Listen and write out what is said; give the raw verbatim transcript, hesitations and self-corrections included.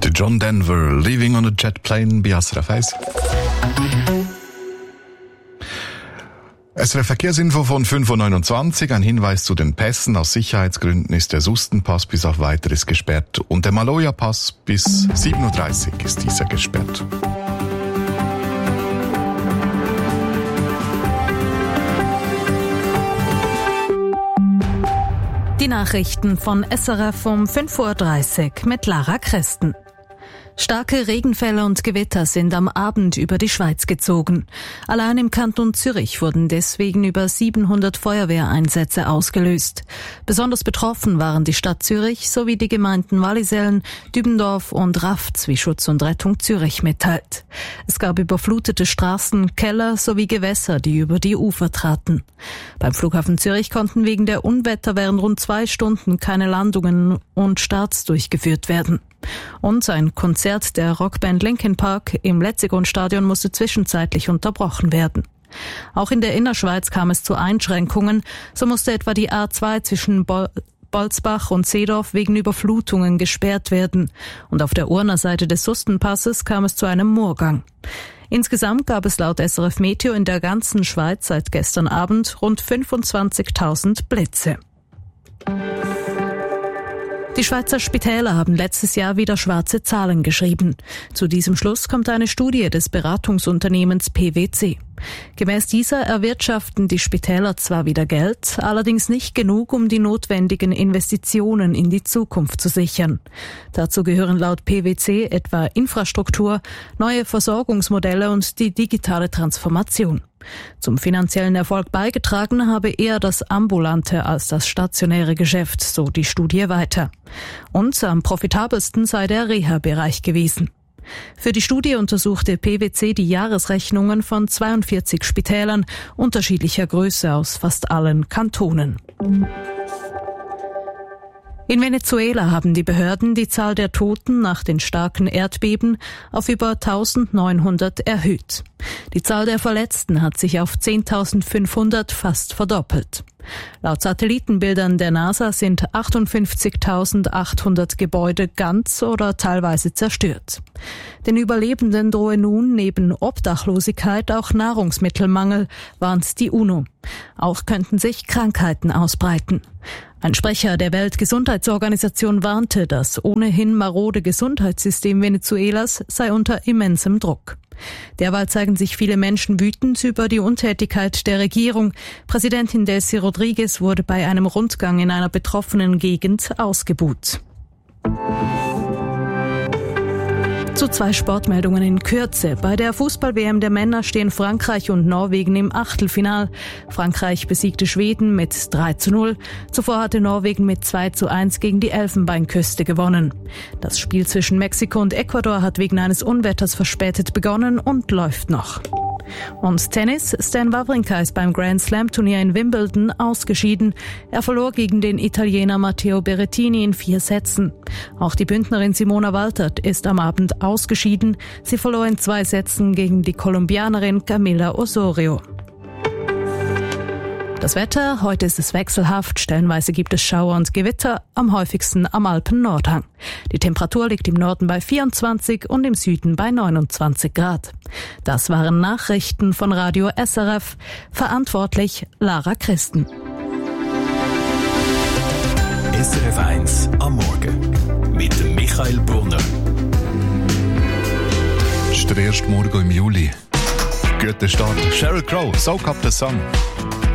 Der John Denver, Living on a Jet Plane bei S R F eins. S R F Verkehrsinfo von fünf Uhr neunundzwanzig. Ein Hinweis zu den Pässen. Aus Sicherheitsgründen ist der Sustenpass bis auf Weiteres gesperrt und der Maloja-Pass bis sieben Uhr dreißig ist dieser gesperrt. Die Nachrichten von S R F um fünf Uhr dreißig mit Lara Christen. Starke Regenfälle und Gewitter sind am Abend über die Schweiz gezogen. Allein im Kanton Zürich wurden deswegen über siebenhundert Feuerwehreinsätze ausgelöst. Besonders betroffen waren die Stadt Zürich sowie die Gemeinden Wallisellen, Dübendorf und Rafts, wie Schutz und Rettung Zürich mitteilt. Es gab überflutete Straßen, Keller sowie Gewässer, die über die Ufer traten. Beim Flughafen Zürich konnten wegen der Unwetter während rund zwei Stunden keine Landungen und Starts durchgeführt werden. Und ein Konzert der Rockband Linkin Park im Letzigrund-Stadion musste zwischenzeitlich unterbrochen werden. Auch in der Innerschweiz kam es zu Einschränkungen. So musste etwa die A zwei zwischen Bol- Bolzbach und Seedorf wegen Überflutungen gesperrt werden. Und auf der Urner Seite des Sustenpasses kam es zu einem Murrgang. Insgesamt gab es laut S R F Meteo in der ganzen Schweiz seit gestern Abend rund fünfundzwanzigtausend Blitze. Die Schweizer Spitäler haben letztes Jahr wieder schwarze Zahlen geschrieben. Zu diesem Schluss kommt eine Studie des Beratungsunternehmens P W C. Gemäß dieser erwirtschaften die Spitäler zwar wieder Geld, allerdings nicht genug, um die notwendigen Investitionen in die Zukunft zu sichern. Dazu gehören laut P W C etwa Infrastruktur, neue Versorgungsmodelle und die digitale Transformation. Zum finanziellen Erfolg beigetragen habe eher das ambulante als das stationäre Geschäft, so die Studie weiter. Und am profitabelsten sei der Reha-Bereich gewesen. Für die Studie untersuchte P W C die Jahresrechnungen von zweiundvierzig Spitälern unterschiedlicher Größe aus fast allen Kantonen. In Venezuela haben die Behörden die Zahl der Toten nach den starken Erdbeben auf über eintausendneunhundert erhöht. Die Zahl der Verletzten hat sich auf zehntausendfünfhundert fast verdoppelt. Laut Satellitenbildern der NASA sind achtundfünfzigtausendachthundert Gebäude ganz oder teilweise zerstört. Den Überlebenden drohe nun neben Obdachlosigkeit auch Nahrungsmittelmangel, warnt die UNO. Auch könnten sich Krankheiten ausbreiten. Ein Sprecher der Weltgesundheitsorganisation warnte, das ohnehin marode Gesundheitssystem Venezuelas sei unter immensem Druck. Derweil zeigen sich viele Menschen wütend über die Untätigkeit der Regierung. Präsidentin Delcy Rodriguez wurde bei einem Rundgang in einer betroffenen Gegend ausgebuht. Zu zwei Sportmeldungen in Kürze. Bei der Fußball-W M der Männer stehen Frankreich und Norwegen im Achtelfinal. Frankreich besiegte Schweden mit drei zu null. Zuvor hatte Norwegen mit zwei zu eins gegen die Elfenbeinküste gewonnen. Das Spiel zwischen Mexiko und Ecuador hat wegen eines Unwetters verspätet begonnen und läuft noch. Und Tennis. Stan Wawrinka ist beim Grand Slam Turnier in Wimbledon ausgeschieden. Er verlor gegen den Italiener Matteo Berrettini in vier Sätzen. Auch die Bündnerin Simona Waltert ist am Abend ausgeschieden. Sie verlor in zwei Sätzen gegen die Kolumbianerin Camila Osorio. Das Wetter, heute ist es wechselhaft, stellenweise gibt es Schauer und Gewitter, am häufigsten am Alpen-Nordhang. Die Temperatur liegt im Norden bei vierundzwanzig und im Süden bei neunundzwanzig Grad. Das waren Nachrichten von Radio S R F, verantwortlich Lara Christen. S R F eins am Morgen mit dem Michael Brunner. Das ist der erste Morgen im Juli. Guter Start. Sheryl Crow, Soak Up the Sun.